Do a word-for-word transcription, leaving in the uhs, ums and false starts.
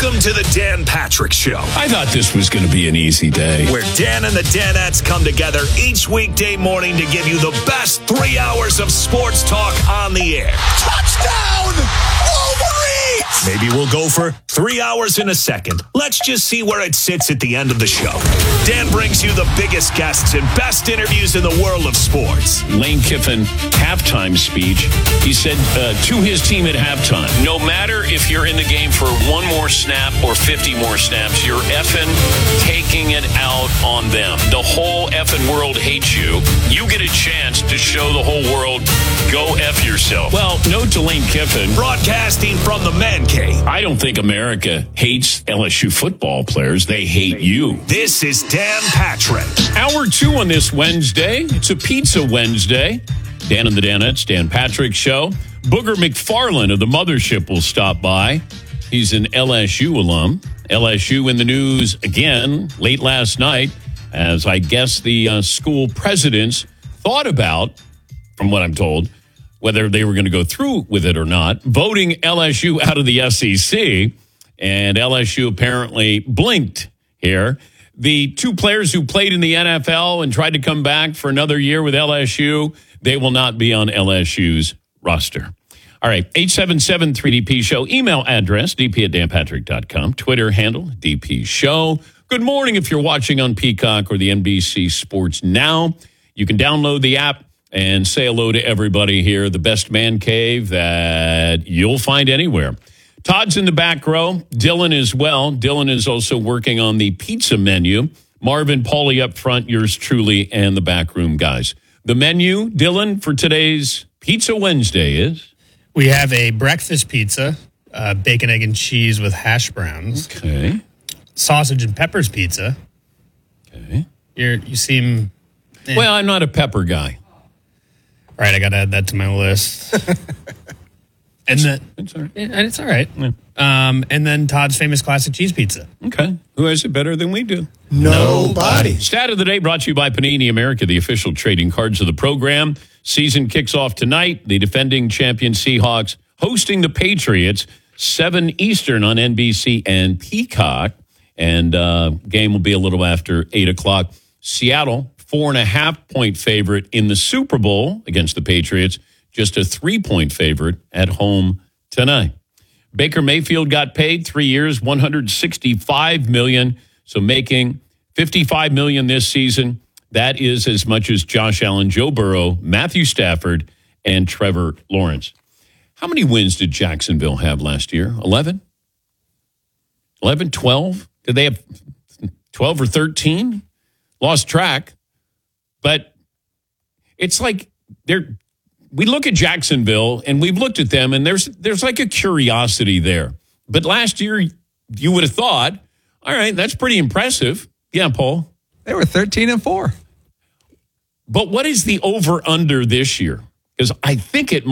Welcome to the Dan Patrick Show. I thought this was going to be an easy day. Where Dan and the Danettes come together each weekday morning to give you the best three hours of sports talk on the air. Touchdown, Wolverines! Maybe we'll go for three hours in a second. Let's just see where it sits at the end of the show. Dan brings you the biggest guests and best interviews in the world of sports. Lane Kiffin, halftime speech. He said uh, to his team at halftime, no matter if you're in the game for one more snap or fifty more snaps, you're effing taking it out on them. The whole effing world hates you. You get a chance to show the whole world, go F yourself. Well, note to Lane Kiffin. Broadcasting from the Man Cave. I don't think America hates L S U football players. They hate you. This is Dan Patrick. Hour two on this Wednesday. It's a Pizza Wednesday. Dan and the Danettes, Dan Patrick Show. Booger McFarland of the Mothership will stop by. He's an L S U alum. L S U in the news again late last night, as I guess the uh, school presidents thought about, from what I'm told, whether they were going to go through with it or not, voting L S U out of the S E C. And L S U apparently blinked here. The two players who played in the N F L and tried to come back for another year with L S U, they will not be on L S U's roster. All right, eight seven seven three D P Show. Email address, d p at dan patrick dot com. Twitter handle, D P Show. Good morning if you're watching on Peacock or the N B C Sports Now. You can download the app and say hello to everybody here. The best man cave that you'll find anywhere. Todd's in the back row. Dylan as well. Dylan is also working on the pizza menu. Marvin, Paulie up front, yours truly, and the backroom guys. The menu, Dylan, for today's Pizza Wednesday is? We have a breakfast pizza, uh, bacon, egg, and cheese with hash browns. Okay. Sausage and peppers pizza. Okay. You're, you seem... Eh. Well, I'm not a pepper guy. All right, I got to add that to my list. and then It's all right. And it's all right. Yeah. Um, and then Todd's famous classic cheese pizza. Okay. Who has it better than we do? Nobody. Stat of the day brought to you by Panini America, the official trading cards of the program. Season kicks off tonight. The defending champion Seahawks hosting the Patriots, seven Eastern on N B C and Peacock. And uh, game will be a little after eight o'clock. Seattle, four and a half point favorite in the Super Bowl against the Patriots. Just a three-point favorite at home tonight. Baker Mayfield got paid three years, one hundred sixty-five million dollars, so making fifty-five million dollars this season. That is as much as Josh Allen, Joe Burrow, Matthew Stafford, and Trevor Lawrence. How many wins did Jacksonville have last year? eleven? eleven, twelve? Did they have twelve or thirteen? Lost track. But it's like they're... We look at Jacksonville, and we've looked at them, and there's there's like a curiosity there. But last year, you would have thought, all right, that's pretty impressive. Yeah, Paul? They were thirteen and four. But what is the over-under this year? Because I think it